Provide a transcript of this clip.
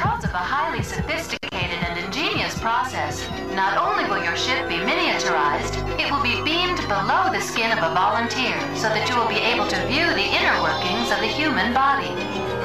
Because of a highly sophisticated and ingenious process, not only will your ship be miniaturized, it will be beamed below the skin of a volunteer so that you will be able to view the inner workings of the human body.